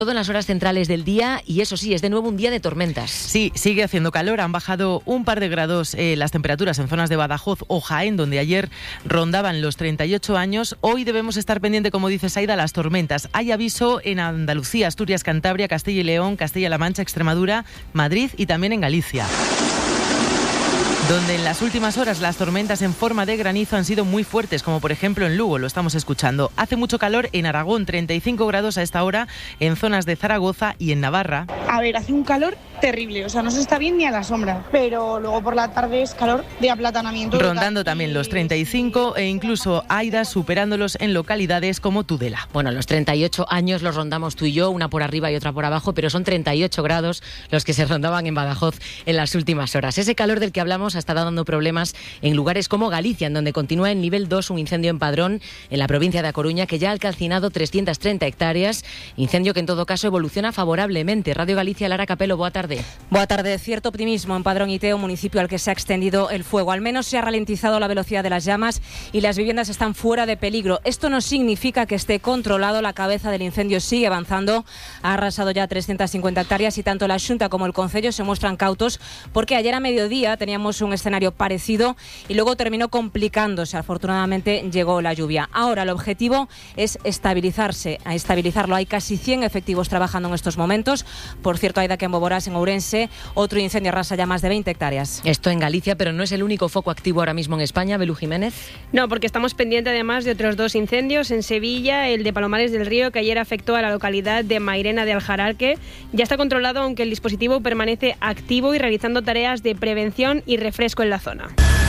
Todo en las horas centrales del día y eso sí, es de nuevo un día de tormentas. Sí, sigue haciendo calor, han bajado un par de grados las temperaturas en zonas de Badajoz o Jaén, donde ayer rondaban los 38 años. Hoy debemos estar pendiente, como dice Saida, a las tormentas. Hay aviso en Andalucía, Asturias, Cantabria, Castilla y León, Castilla-La Mancha, Extremadura, Madrid y también en Galicia, donde en las últimas horas las tormentas en forma de granizo han sido muy fuertes, como por ejemplo en Lugo, lo estamos escuchando. Hace mucho calor en Aragón, 35 grados a esta hora en zonas de Zaragoza y en Navarra. A ver, hace un calor terrible, o sea, no se está bien ni a la sombra, pero luego por la tarde es calor de aplatanamiento. Rondando también los 35 e incluso Aida superándolos en localidades como Tudela. Bueno, los 38 años los rondamos tú y yo, una por arriba y otra por abajo, pero son 38 grados los que se rondaban en Badajoz en las últimas horas. Ese calor del que hablamos está dando problemas en lugares como Galicia, en donde continúa en nivel 2 un incendio en Padrón, en la provincia de A Coruña, que ya ha calcinado 330 hectáreas, incendio que en todo caso evoluciona favorablemente. Radio Galicia, Lara Capelo, boa tarde. Boa tarde. Cierto optimismo en Padrón y Teo, municipio al que se ha extendido el fuego. Al menos se ha ralentizado la velocidad de las llamas y las viviendas están fuera de peligro. Esto no significa que esté controlado. La cabeza del incendio sigue avanzando. Ha arrasado ya 350 hectáreas y tanto la Xunta como el Concello se muestran cautos porque ayer a mediodía teníamos un escenario parecido y luego terminó complicándose. Afortunadamente llegó la lluvia. Ahora el objetivo es estabilizarlo. Hay casi 100 efectivos trabajando en estos momentos. Por cierto, Aida, que en Boborás, en Ourense, otro incendio arrasa ya más de 20 hectáreas. Esto en Galicia, pero no es el único foco activo ahora mismo en España, Belú Jiménez. No, porque estamos pendientes además de otros dos incendios en Sevilla, el de Palomares del Río, que ayer afectó a la localidad de Mairena de Aljararque. Ya está controlado, aunque el dispositivo permanece activo y realizando tareas de prevención y refresco en la zona.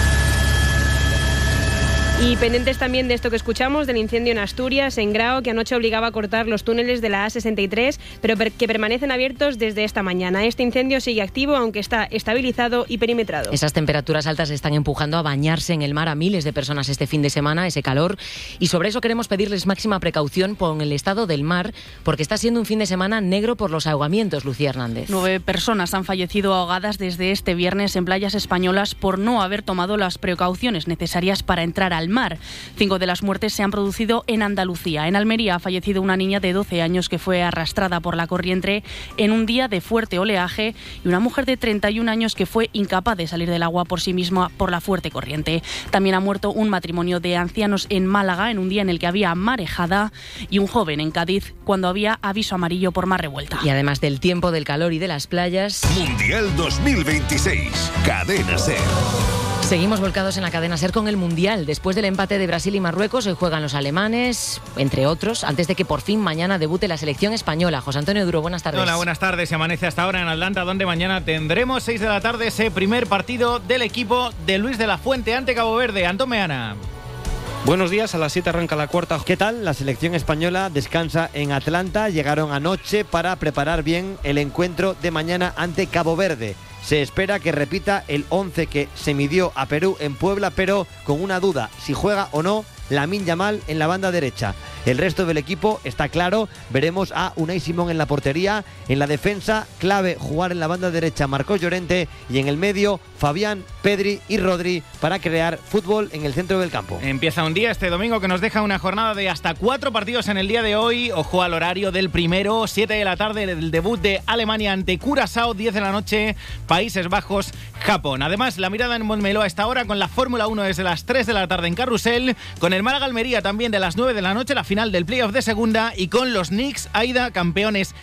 Y pendientes también de esto que escuchamos, del incendio en Asturias, en Grao, que anoche obligaba a cortar los túneles de la A63, pero que permanecen abiertos desde esta mañana. Este incendio sigue activo, aunque está estabilizado y perimetrado. Esas temperaturas altas están empujando a bañarse en el mar a miles de personas este fin de semana, ese calor. Y sobre eso queremos pedirles máxima precaución con el estado del mar, porque está siendo un fin de semana negro por los ahogamientos, Lucía Hernández. 9 personas han fallecido ahogadas desde este viernes en playas españolas por no haber tomado las precauciones necesarias para entrar al mar. 5 de las muertes se han producido en Andalucía. En Almería ha fallecido una niña de 12 años que fue arrastrada por la corriente en un día de fuerte oleaje y una mujer de 31 años que fue incapaz de salir del agua por sí misma por la fuerte corriente. También ha muerto un matrimonio de ancianos en Málaga en un día en el que había marejada y un joven en Cádiz cuando había aviso amarillo por mar revuelta. Y además del tiempo, del calor y de las playas... Mundial 2026, Cadena SER. Seguimos volcados en la cadena SER con el Mundial. Después del empate de Brasil y Marruecos, hoy juegan los alemanes, entre otros, antes de que por fin mañana debute la selección española. José Antonio Duro, buenas tardes. Hola, buenas tardes. Se amanece hasta ahora en Atlanta, donde mañana tendremos 6 de la tarde ese primer partido del equipo de Luis de la Fuente ante Cabo Verde. Antón Meana. Buenos días, a las 7 arranca la cuarta. ¿Qué tal? La selección española descansa en Atlanta. Llegaron anoche para preparar bien el encuentro de mañana ante Cabo Verde. Se espera que repita el 11 que se midió a Perú en Puebla, pero con una duda, si juega o no Lamine Yamal en la banda derecha. El resto del equipo está claro. Veremos a Unai Simón en la portería. En la defensa, clave jugar en la banda derecha Marcos Llorente. Y en el medio, Fabián, Pedri y Rodri para crear fútbol en el centro del campo. Empieza un día este domingo que nos deja una jornada de hasta 4 partidos en el día de hoy. Ojo al horario del primero, 7 de la tarde, el debut de Alemania ante Curazao, 10 de la noche, Países Bajos, Japón. Además, la mirada en Montmeló a esta hora con la Fórmula 1 desde las 3 de la tarde en Carrusel, con el Málaga Almería también de las 9 de la noche, la final del playoff de segunda, y con los Knicks, Aida, campeones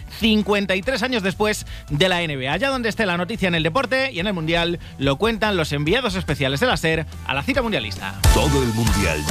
53 años después de la NBA. Allá donde esté la noticia en el deporte y en el Mundial, lo cuentan los enviados especiales de la SER a la cita mundialista. Todo el Mundial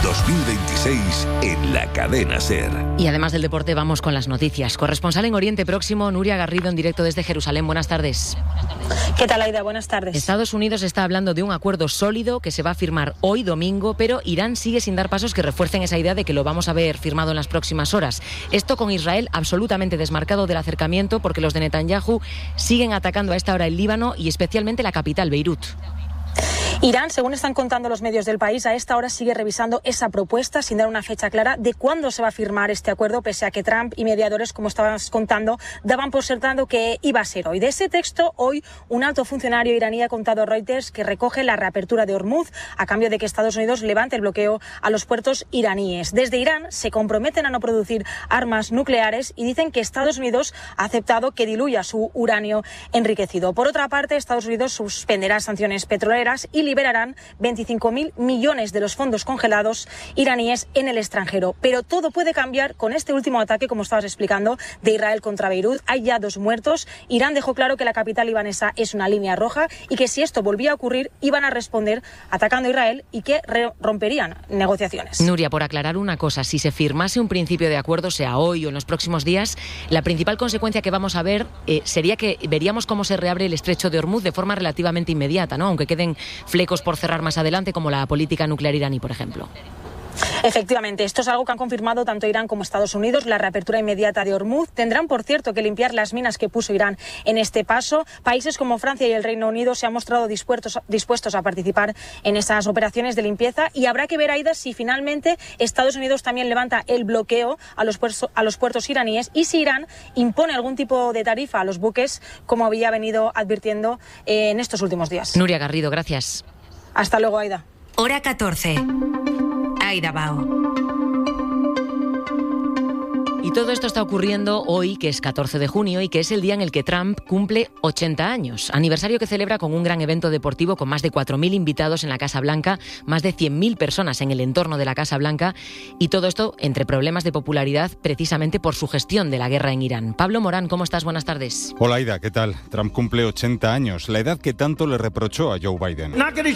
2026 en la cadena SER. Y además del deporte, vamos con las noticias. Corresponsal en Oriente Próximo, Nuria Garrido, en directo desde Jerusalén. Buenas tardes. ¿Qué tal, Aida? Buenas tardes. Estados Unidos está hablando de un acuerdo sólido que se va a firmar hoy domingo, pero Irán sigue sin dar pasos que refuercen esa idea de que lo vamos a ver firmado en las próximas horas. Esto con Israel absolutamente desmarcado del acercamiento, porque los de Netanyahu siguen atacando a esta hora el Líbano y especialmente la capital, Beirut. Irán, según están contando los medios del país, a esta hora sigue revisando esa propuesta sin dar una fecha clara de cuándo se va a firmar este acuerdo, pese a que Trump y mediadores, como estabas contando, daban por sentado que iba a ser hoy. De ese texto, hoy un alto funcionario iraní ha contado a Reuters que recoge la reapertura de Hormuz a cambio de que Estados Unidos levante el bloqueo a los puertos iraníes. Desde Irán se comprometen a no producir armas nucleares y dicen que Estados Unidos ha aceptado que diluya su uranio enriquecido. Por otra parte, Estados Unidos suspenderá sanciones petroleras y liberarán 25.000 millones de los fondos congelados iraníes en el extranjero. Pero todo puede cambiar con este último ataque, como estabas explicando, de Israel contra Beirut. Hay ya 2 muertos. Irán dejó claro que la capital libanesa es una línea roja y que si esto volvía a ocurrir iban a responder atacando a Israel y que romperían negociaciones. Nuria, por aclarar una cosa, si se firmase un principio de acuerdo, sea hoy o en los próximos días, la principal consecuencia que vamos a ver sería que veríamos cómo se reabre el estrecho de Hormuz de forma relativamente inmediata, ¿no? Aunque queden flecos por cerrar más adelante, como la política nuclear iraní, por ejemplo. Efectivamente, esto es algo que han confirmado tanto Irán como Estados Unidos, la reapertura inmediata de Hormuz. Tendrán, por cierto, que limpiar las minas que puso Irán en este paso. Países como Francia y el Reino Unido se han mostrado dispuestos a participar en esas operaciones de limpieza y habrá que ver, Aida, si finalmente Estados Unidos también levanta el bloqueo a los puertos iraníes y si Irán impone algún tipo de tarifa a los buques, como había venido advirtiendo en estos últimos días. Nuria Garrido, gracias. Hasta luego, Aida. Hora 14. Aida Bao. Y todo esto está ocurriendo hoy, que es 14 de junio y que es el día en el que Trump cumple 80 años. Aniversario que celebra con un gran evento deportivo con más de 4.000 invitados en la Casa Blanca, más de 100.000 personas en el entorno de la Casa Blanca y todo esto entre problemas de popularidad precisamente por su gestión de la guerra en Irán. Pablo Morán, ¿cómo estás? Buenas tardes. Hola Aida, ¿qué tal? Trump cumple 80 años, la edad que tanto le reprochó a Joe Biden.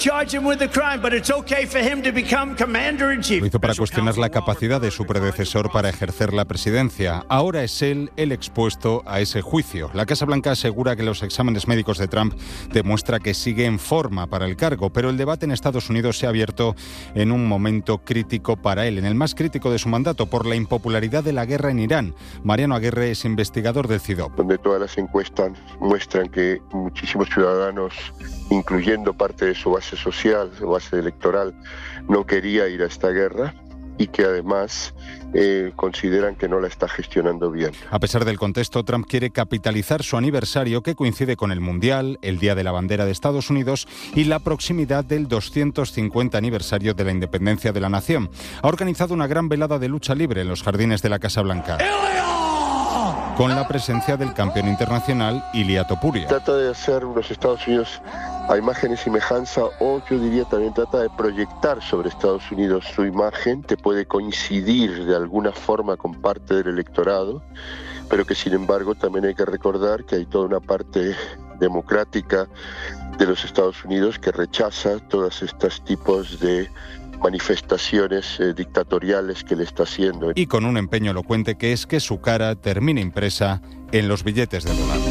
Lo hizo para cuestionar la capacidad de su predecesor para ejercer la presidencia. Ahora es él el expuesto a ese juicio. La Casa Blanca asegura que los exámenes médicos de Trump demuestran que sigue en forma para el cargo, pero el debate en Estados Unidos se ha abierto en un momento crítico para él, en el más crítico de su mandato, por la impopularidad de la guerra en Irán. Mariano Aguirre es investigador del CIDOB. Donde todas las encuestas muestran que muchísimos ciudadanos, incluyendo parte de su base social, su base electoral, no quería ir a esta guerra y que además consideran que no la está gestionando bien. A pesar del contexto, Trump quiere capitalizar su aniversario, que coincide con el Mundial, el Día de la Bandera de Estados Unidos y la proximidad del 250 aniversario de la independencia de la nación. Ha organizado una gran velada de lucha libre en los jardines de la Casa Blanca, con la presencia del campeón internacional Ilia Topuria. Trata de hacer los Estados Unidos a imagen y semejanza, o yo diría también trata de proyectar sobre Estados Unidos su imagen, que puede coincidir de alguna forma con parte del electorado, pero que sin embargo también hay que recordar que hay toda una parte democrática de los Estados Unidos que rechaza todos estos tipos de manifestaciones dictatoriales que le está haciendo. Y con un empeño elocuente que es que su cara termine impresa en los billetes de dólar.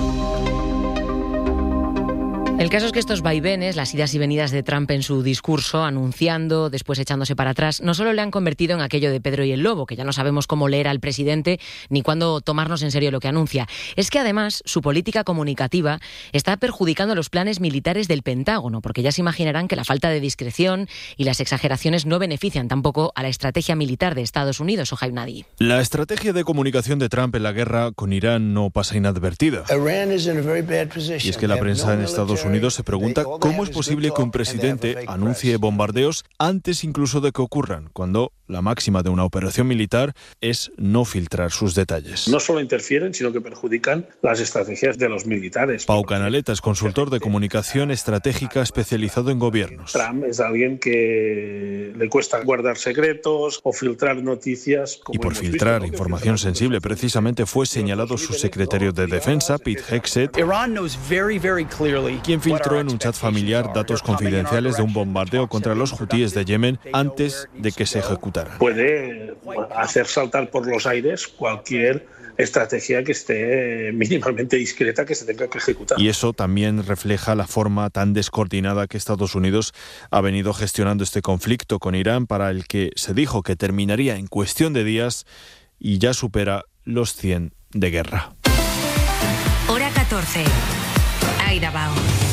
El caso es que estos vaivenes, las idas y venidas de Trump en su discurso, anunciando, después echándose para atrás, no solo le han convertido en aquello de Pedro y el Lobo, que ya no sabemos cómo leer al presidente ni cuándo tomarnos en serio lo que anuncia. Es que además su política comunicativa está perjudicando los planes militares del Pentágono, porque ya se imaginarán que la falta de discreción y las exageraciones no benefician tampoco a la estrategia militar de Estados Unidos. Ojaib Nadi. La estrategia de comunicación de Trump en la guerra con Irán no pasa inadvertida. Y es que la prensa en Estados Unidos se pregunta cómo es posible que un presidente anuncie bombardeos antes incluso de que ocurran, cuando la máxima de una operación militar es no filtrar sus detalles. No solo interfieren, sino que perjudican las estrategias de los militares. Pau Canaleta es consultor de comunicación estratégica especializado en gobiernos. Trump es alguien que le cuesta guardar secretos o filtrar noticias. Y por filtrar información sensible precisamente fue señalado su secretario de Defensa, Pete Hegseth, quien filtró en un chat familiar datos confidenciales de un bombardeo contra los hutíes de Yemen antes de que se ejecutara. Puede hacer saltar por los aires cualquier estrategia que esté mínimamente discreta que se tenga que ejecutar. Y eso también refleja la forma tan descoordinada que Estados Unidos ha venido gestionando este conflicto con Irán, para el que se dijo que terminaría en cuestión de días y ya supera los 100 de guerra. Hora 14. Aida Bao.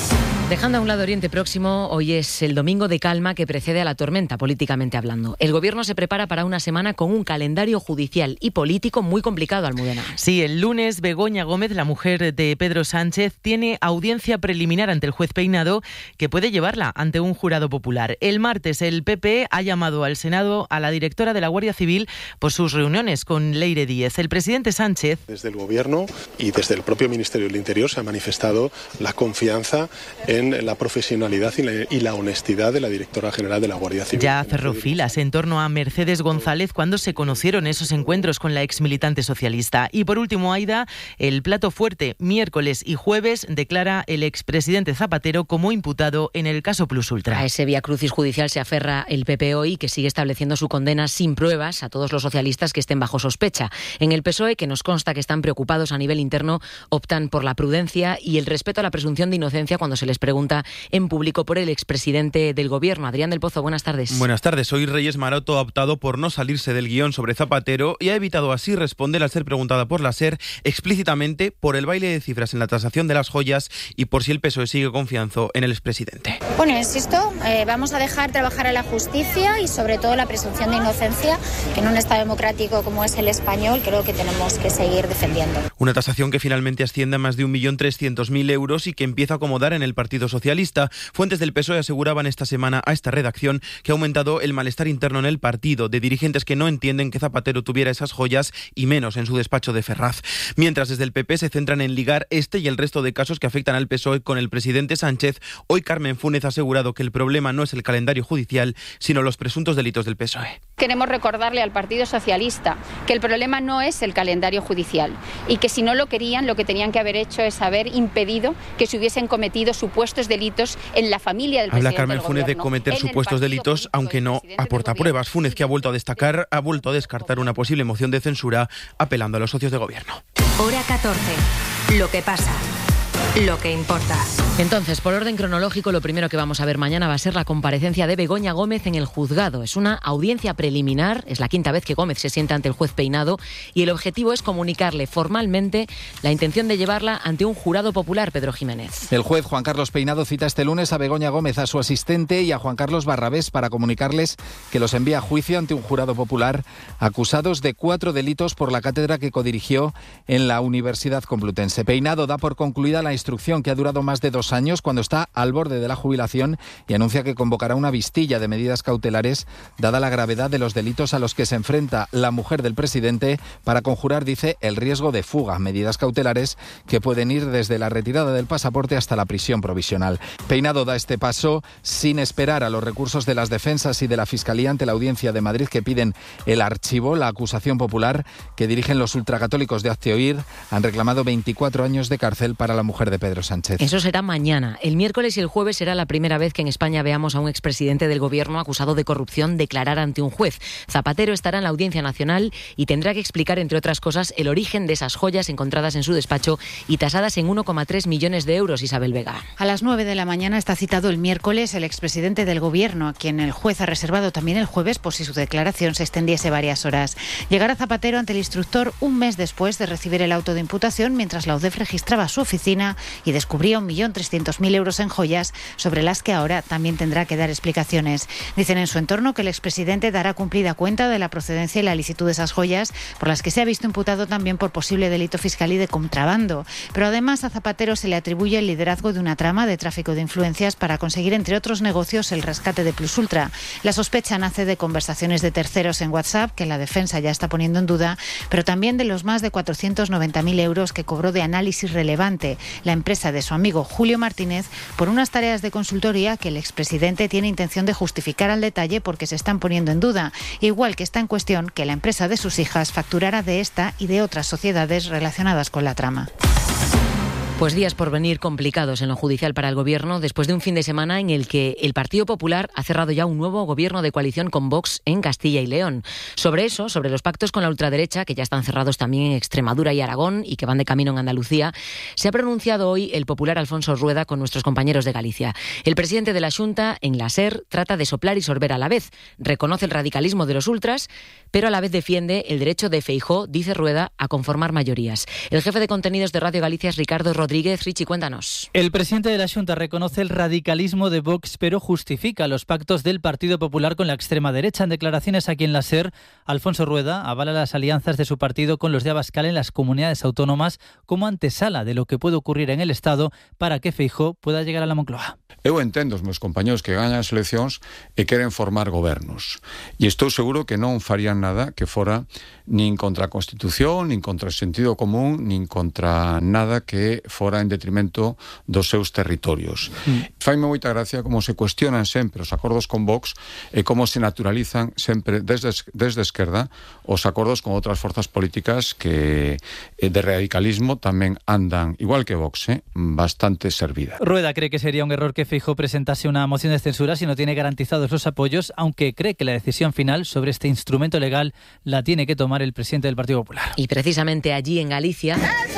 Dejando a un lado Oriente Próximo, hoy es el domingo de calma que precede a la tormenta, políticamente hablando. El Gobierno se prepara para una semana con un calendario judicial y político muy complicado, Almudena. Sí, el lunes Begoña Gómez, la mujer de Pedro Sánchez, tiene audiencia preliminar ante el juez Peinado, que puede llevarla ante un jurado popular. El martes el PP ha llamado al Senado a la directora de la Guardia Civil por sus reuniones con Leire Díez. El presidente Sánchez... Desde el Gobierno y desde el propio Ministerio del Interior se ha manifestado la confianza en la profesionalidad y la honestidad de la directora general de la Guardia Civil. Ya cerró filas en torno a Mercedes González cuando se conocieron esos encuentros con la exmilitante socialista. Y por último, Aida, el plato fuerte, miércoles y jueves, declara el expresidente Zapatero como imputado en el caso Plus Ultra. A ese vía crucis judicial se aferra el PP hoy, que sigue estableciendo su condena sin pruebas a todos los socialistas que estén bajo sospecha. En el PSOE, que nos consta que están preocupados a nivel interno, optan por la prudencia y el respeto a la presunción de inocencia cuando se les pregunta en público por el expresidente del Gobierno. Adrián del Pozo, buenas tardes. Buenas tardes. Hoy Reyes Maroto ha optado por no salirse del guión sobre Zapatero y ha evitado así responder al ser preguntada por la SER explícitamente por el baile de cifras en la tasación de las joyas y por si el PSOE sigue confiando en el expresidente. Bueno, insisto, vamos a dejar trabajar a la justicia y sobre todo la presunción de inocencia, que en un Estado democrático como es el español creo que tenemos que seguir defendiendo. Una tasación que finalmente asciende a más de 1.300.000 euros y que empieza a acomodar en el Partido Socialista. Fuentes del PSOE aseguraban esta semana a esta redacción que ha aumentado el malestar interno en el partido de dirigentes que no entienden que Zapatero tuviera esas joyas y menos en su despacho de Ferraz. Mientras desde el PP se centran en ligar este y el resto de casos que afectan al PSOE con el presidente Sánchez, hoy Carmen Funes ha asegurado que el problema no es el calendario judicial, sino los presuntos delitos del PSOE. Queremos recordarle al Partido Socialista que el problema no es el calendario judicial y que si no lo querían, lo que tenían que haber hecho es haber impedido que se hubiesen cometido supuestos delitos en la familia del presidente Habla Carmen del Funes de Gobierno, cometer supuestos delitos, aunque no aporta pruebas. Funes, que ha vuelto a descartar una posible moción de censura, apelando a los socios de Gobierno. Hora 14. Lo que pasa. Lo que importa. Entonces, por orden cronológico, lo primero que vamos a ver mañana va a ser la comparecencia de Begoña Gómez en el juzgado. Es una audiencia preliminar, es la quinta vez que Gómez se sienta ante el juez Peinado y el objetivo es comunicarle formalmente la intención de llevarla ante un jurado popular, Pedro Jiménez. El juez Juan Carlos Peinado cita este lunes a Begoña Gómez, a su asistente y a Juan Carlos Barrabés para comunicarles que los envía a juicio ante un jurado popular acusados de 4 delitos por la cátedra que codirigió en la Universidad Complutense. Peinado da por concluida la instrucción que ha durado más de 2 años cuando está al borde de la jubilación y anuncia que convocará una vistilla de medidas cautelares dada la gravedad de los delitos a los que se enfrenta la mujer del presidente para conjurar, dice, el riesgo de fuga. Medidas cautelares que pueden ir desde la retirada del pasaporte hasta la prisión provisional. Peinado da este paso sin esperar a los recursos de las defensas y de la Fiscalía ante la Audiencia de Madrid que piden el archivo. La acusación popular que dirigen los ultracatólicos de Hazte Oír han reclamado 24 años de cárcel para la mujer de Pedro Sánchez. Eso será mañana. El miércoles y el jueves será la primera vez que en España veamos a un expresidente del Gobierno acusado de corrupción declarar ante un juez. Zapatero estará en la Audiencia Nacional y tendrá que explicar, entre otras cosas, el origen de esas joyas encontradas en su despacho y tasadas en 1,3 millones de euros. Isabel Vega. A las 9 de la mañana está citado el miércoles el expresidente del Gobierno, a quien el juez ha reservado también el jueves por si su declaración se extendiese varias horas. Llegará Zapatero ante el instructor un mes después de recibir el auto de imputación, mientras la UDEF registraba su oficina y descubría 1.300.000 euros en joyas, sobre las que ahora también tendrá que dar explicaciones. Dicen en su entorno que el expresidente dará cumplida cuenta de la procedencia y la licitud de esas joyas, por las que se ha visto imputado también por posible delito fiscal y de contrabando. Pero además a Zapatero se le atribuye el liderazgo de una trama de tráfico de influencias para conseguir, entre otros negocios, el rescate de Plus Ultra. La sospecha nace de conversaciones de terceros en WhatsApp, que la defensa ya está poniendo en duda, pero también de los más de 490.000 euros que cobró de Análisis Relevante, la empresa de su amigo Julio Martínez, por unas tareas de consultoría que el expresidente tiene intención de justificar al detalle porque se están poniendo en duda, igual que está en cuestión que la empresa de sus hijas facturara de esta y de otras sociedades relacionadas con la trama. Pues días por venir complicados en lo judicial para el Gobierno, después de un fin de semana en el que el Partido Popular ha cerrado ya un nuevo gobierno de coalición con Vox en Castilla y León. Sobre eso, sobre los pactos con la ultraderecha, que ya están cerrados también en Extremadura y Aragón y que van de camino en Andalucía, se ha pronunciado hoy el popular Alfonso Rueda con nuestros compañeros de Galicia. El presidente de la Xunta, en la SER, trata de soplar y sorber a la vez. Reconoce el radicalismo de los ultras, pero a la vez defiende el derecho de Feijóo, dice Rueda, a conformar mayorías. El jefe de contenidos de Radio Galicia es Ricardo Rodríguez. Rodríguez. Richi, cuéntanos. El presidente de la Xunta reconoce el radicalismo de Vox, pero justifica los pactos del Partido Popular con la extrema derecha. En declaraciones aquí en la SER, Alfonso Rueda avala las alianzas de su partido con los de Abascal en las comunidades autónomas como antesala de lo que puede ocurrir en el Estado para que Feijóo pueda llegar a la Moncloa. Eu entendo os meus compañeros que gañan as eleccións e queren formar gobernos. E estou seguro que non farían nada que fora nin contra a Constitución, nin contra o sentido común, nin contra nada que fora en detrimento dos seus territorios. Faime moita gracia como se cuestionan sempre os acordos con Vox e como se naturalizan sempre desde a esquerda os acordos con outras forzas políticas que de radicalismo tamén andan, igual que Vox, bastante servida. Rueda cree que sería un error que Feijóo presentase una moción de censura si no tiene garantizados los apoyos, aunque cree que la decisión final sobre este instrumento legal la tiene que tomar el presidente del Partido Popular. Y precisamente allí en Galicia...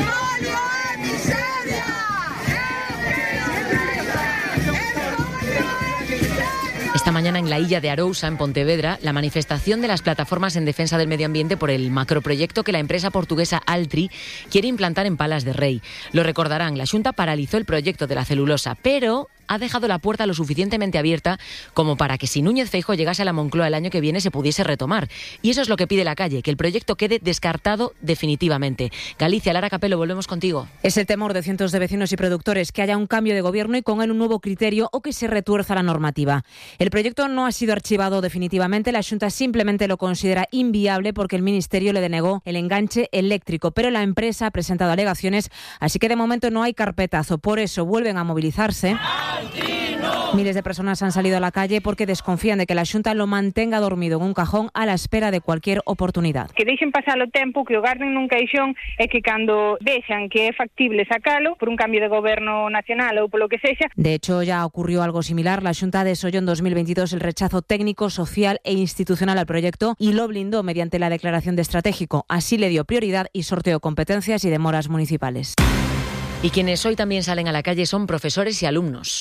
Esta mañana en la Illa de Arousa, en Pontevedra, la manifestación de las plataformas en defensa del medio ambiente por el macroproyecto que la empresa portuguesa Altri quiere implantar en Palas de Rei. Lo recordarán, la Xunta paralizó el proyecto de la celulosa, pero ha dejado la puerta lo suficientemente abierta como para que si Núñez Feijóo llegase a la Moncloa el año que viene se pudiese retomar. Y eso es lo que pide la calle, que el proyecto quede descartado definitivamente. Galicia, Lara Capelo, volvemos contigo. Es el temor de cientos de vecinos y productores que haya un cambio de gobierno y con él un nuevo criterio o que se retuerza la normativa. El proyecto no ha sido archivado definitivamente, la Xunta simplemente lo considera inviable porque el Ministerio le denegó el enganche eléctrico, pero la empresa ha presentado alegaciones, así que de momento no hay carpetazo. Por eso vuelven a movilizarse. Miles de personas han salido a la calle porque desconfían de que la Xunta lo mantenga dormido en un cajón a la espera de cualquier oportunidad. Que deixen pasar o tempo, que o garden nun caixón e que cando vexan que é factible sacalo por un cambio de goberno nacional ou polo que sexa. De hecho, ya ocurrió algo similar. La Xunta desolló en 2022 el rechazo técnico, social e institucional al proyecto y lo blindó mediante la declaración de estratégico. Así le dio prioridad y sorteó competencias y demoras municipales. Y quienes hoy también salen a la calle son profesores y alumnos.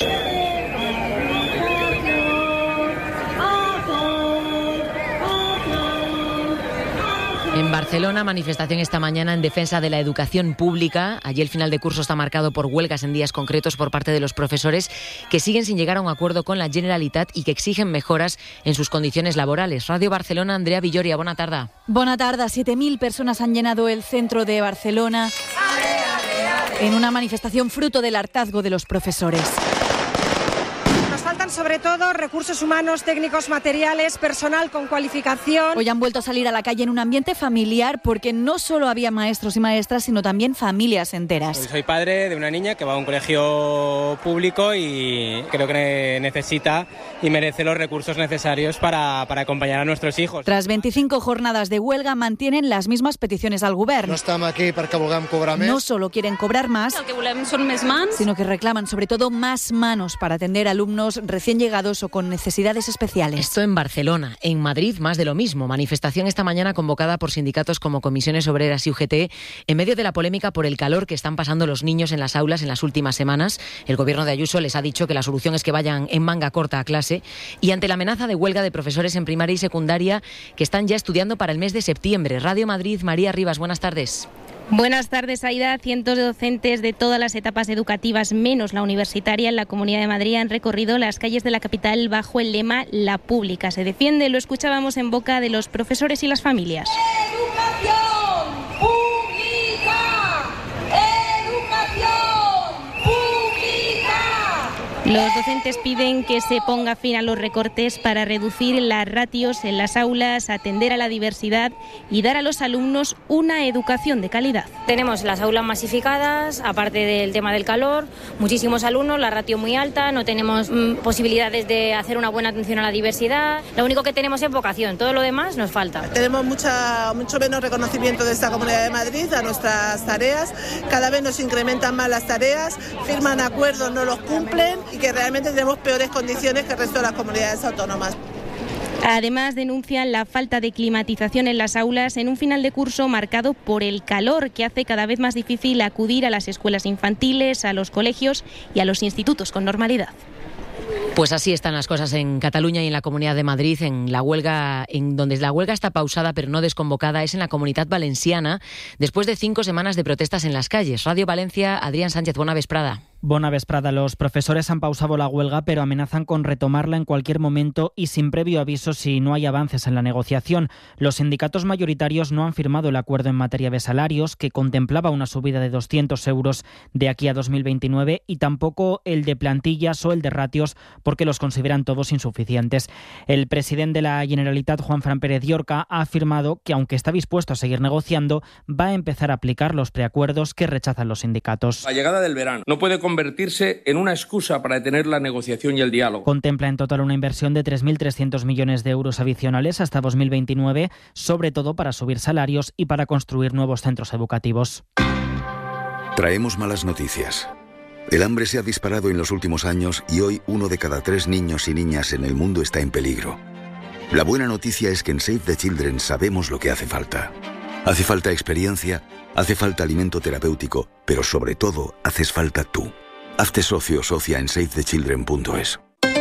En Barcelona, manifestación esta mañana en defensa de la educación pública. Allí el final de curso está marcado por huelgas en días concretos por parte de los profesores que siguen sin llegar a un acuerdo con la Generalitat y que exigen mejoras en sus condiciones laborales. Radio Barcelona, Andrea Villoria, bona tarda. Bona tarda. 7.000 personas han llenado el centro de Barcelona en una manifestación fruto del hartazgo de los profesores. Faltan sobre todo recursos humanos, técnicos, materiales, personal con cualificación. Hoy han vuelto a salir a la calle en un ambiente familiar porque no solo había maestros y maestras, sino también familias enteras. Soy padre de una niña que va a un colegio público y creo que necesita y merece los recursos necesarios para acompañar a nuestros hijos. Tras 25 jornadas de huelga mantienen las mismas peticiones al govern. No estamos aquí porque vulguem cobrar més. No solo quieren cobrar más, el que volem són més mans, sino que reclaman sobre todo más manos para atender a alumnos recién llegados o con necesidades especiales. Esto en Barcelona. En Madrid, más de lo mismo. Manifestación esta mañana convocada por sindicatos como Comisiones Obreras y UGT en medio de la polémica por el calor que están pasando los niños en las aulas en las últimas semanas. El gobierno de Ayuso les ha dicho que la solución es que vayan en manga corta a clase y ante la amenaza de huelga de profesores en primaria y secundaria que están ya estudiando para el mes de septiembre. Radio Madrid, María Rivas, buenas tardes. Buenas tardes, Aida. Cientos de docentes de todas las etapas educativas, menos la universitaria, en la Comunidad de Madrid han recorrido las calles de la capital bajo el lema La Pública se defiende. Lo escuchábamos en boca de los profesores y las familias. ¡Educación pública! ¡Educación pública! Los docentes piden que se ponga fin a los recortes para reducir las ratios en las aulas, atender a la diversidad y dar a los alumnos una educación de calidad. Tenemos las aulas masificadas, aparte del tema del calor, muchísimos alumnos, la ratio muy alta, no tenemos posibilidades de hacer una buena atención a la diversidad. Lo único que tenemos es vocación, todo lo demás nos falta. Tenemos mucho menos reconocimiento de esta Comunidad de Madrid a nuestras tareas, cada vez nos incrementan más las tareas, firman acuerdos, no los cumplen y que realmente tenemos peores condiciones que el resto de las comunidades autónomas. Además, denuncian la falta de climatización en las aulas en un final de curso marcado por el calor, que hace cada vez más difícil acudir a las escuelas infantiles, a los colegios y a los institutos con normalidad. Pues así están las cosas en Cataluña y en la Comunidad de Madrid. En donde la huelga está pausada pero no desconvocada es en la Comunitat Valenciana, después de 5 semanas de protestas en las calles. Radio Valencia, Adrián Sánchez, bona vesprada. Bona vesprada. Los profesores han pausado la huelga, pero amenazan con retomarla en cualquier momento y sin previo aviso si no hay avances en la negociación. Los sindicatos mayoritarios no han firmado el acuerdo en materia de salarios, que contemplaba una subida de 200 euros de aquí a 2029, y tampoco el de plantillas o el de ratios, porque los consideran todos insuficientes. El presidente de la Generalitat, Juanfran Pérez Llorca, ha afirmado que, aunque está dispuesto a seguir negociando, va a empezar a aplicar los preacuerdos que rechazan los sindicatos. La llegada del verano no puede convertirse en una excusa para detener la negociación y el diálogo. Contempla en total una inversión de 3.300 millones de euros adicionales hasta 2029, sobre todo para subir salarios y para construir nuevos centros educativos. Traemos malas noticias. El hambre se ha disparado en los últimos años y hoy 1 de cada 3 niños y niñas en el mundo está en peligro. La buena noticia es que en Save the Children sabemos lo que hace falta. Hace falta experiencia, hace falta alimento terapéutico, pero sobre todo haces falta tú. Hazte socio o socia en savethechildren.es.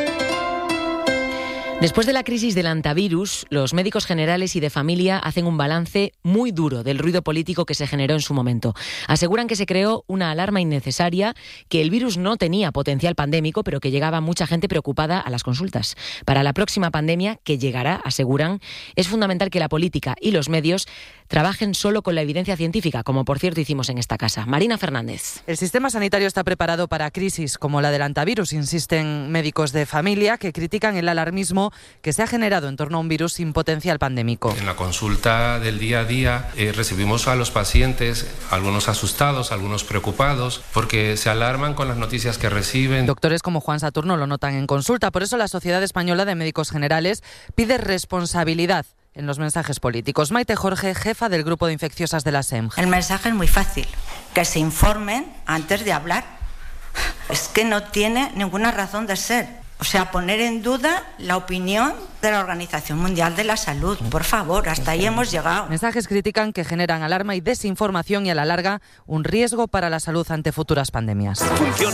Después de la crisis del antivirus, los médicos generales y de familia hacen un balance muy duro del ruido político que se generó en su momento. Aseguran que se creó una alarma innecesaria, que el virus no tenía potencial pandémico, pero que llegaba mucha gente preocupada a las consultas. Para la próxima pandemia, que llegará, aseguran, es fundamental que la política y los medios trabajen solo con la evidencia científica, como por cierto hicimos en esta casa. Marina Fernández. El sistema sanitario está preparado para crisis como la del antivirus, insisten médicos de familia que critican el alarmismo que se ha generado en torno a un virus sin potencial pandémico. En la consulta del día a día recibimos a los pacientes, algunos asustados, algunos preocupados, porque se alarman con las noticias que reciben. Doctores como Juan Saturno lo notan en consulta. Por eso la Sociedad Española de Médicos Generales pide responsabilidad en los mensajes políticos. Maite Jorge, jefa del grupo de infecciosas de la SEMG. El mensaje es muy fácil, que se informen antes de hablar. Es que no tiene ninguna razón de ser. O sea, poner en duda la opinión de la Organización Mundial de la Salud. Por favor, hasta ahí hemos llegado. Mensajes critican que generan alarma y desinformación y a la larga un riesgo para la salud ante futuras pandemias.